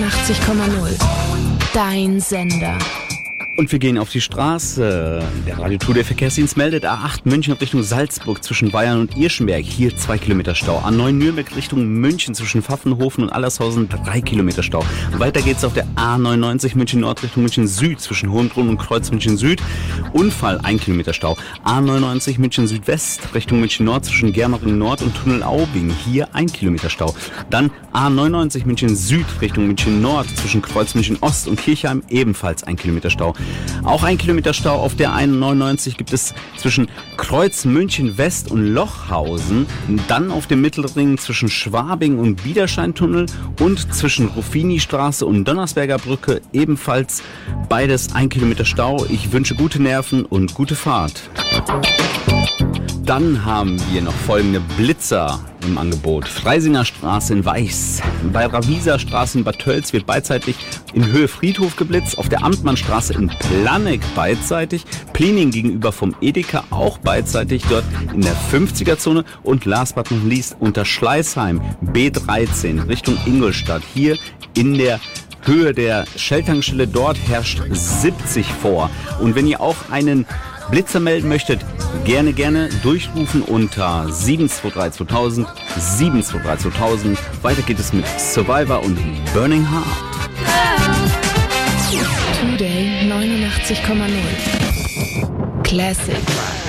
89,0. Dein Sender. Und wir gehen auf die Straße. Der Radio Tour, der Verkehrsdienst meldet A8 München Richtung Salzburg zwischen Bayern und Irschenberg. Hier 2 Kilometer Stau. A9 Nürnberg Richtung München zwischen Pfaffenhofen und Allershausen 3 Kilometer Stau. Weiter geht's auf der A99 München Nord Richtung München Süd zwischen Hohenbrunn und Kreuz München Süd. Unfall 1 Kilometer Stau. A99 München Südwest Richtung München Nord zwischen Germering Nord und Tunnel Aubing. Hier 1 Kilometer Stau. Dann A99 München Süd Richtung München Nord zwischen Kreuz München Ost und Kirchheim ebenfalls 1 Kilometer Stau. Auch 1 Kilometer Stau auf der A99 gibt es zwischen Kreuz München West und Lochhausen, dann auf dem Mittelring zwischen Schwabing und Biederscheintunnel und zwischen Ruffini-Straße und Donnersberger Brücke ebenfalls beides 1 Kilometer Stau. Ich wünsche gute Nerven und gute Fahrt. Dann haben wir noch folgende Blitzer im Angebot. Freisinger Straße in Weichs. Bei Ravisa Straße in Bad Tölz wird beidseitig in Höhe Friedhof geblitzt. Auf der Amtmannstraße in Planegg beidseitig. Plining gegenüber vom Edeka auch beidseitig. Dort in der 50er-Zone. Und last but not least unter Schleißheim B13 Richtung Ingolstadt. Hier in der Höhe der Shell-Tankstelle. Dort herrscht 70 vor. Und wenn ihr auch einen Blitzer melden möchtet, gerne durchrufen unter 723 2000, 723 2000. Weiter geht es mit Survivor und Burning Heart. Today 89,0. Classic.